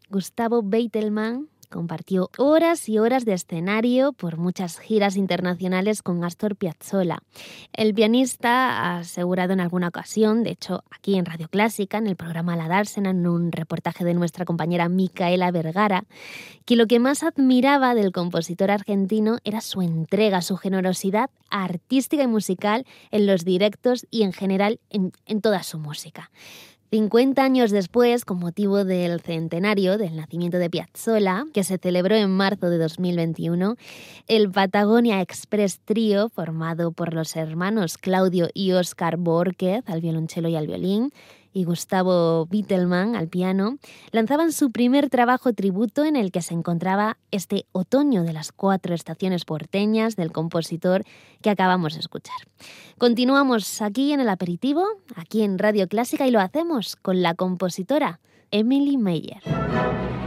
Gustavo Beitelman compartió horas y horas de escenario por muchas giras internacionales con Astor Piazzolla. El pianista ha asegurado en alguna ocasión, de hecho aquí en Radio Clásica, en el programa La Dársena, en un reportaje de nuestra compañera Micaela Vergara, que lo que más admiraba del compositor argentino era su entrega, su generosidad artística y musical en los directos y en general en toda su música. 50 años después, con motivo del centenario del nacimiento de Piazzolla, que se celebró en marzo de 2021, el Patagonia Express Trío, formado por los hermanos Claudio y Óscar Borquez al violonchelo y al violín, y Gustavo Beitelman al piano, lanzaban su primer trabajo tributo en el que se encontraba este otoño de las 4 estaciones porteñas del compositor que acabamos de escuchar. Continuamos aquí en el aperitivo, aquí en Radio Clásica, y lo hacemos con la compositora Emily Meyer.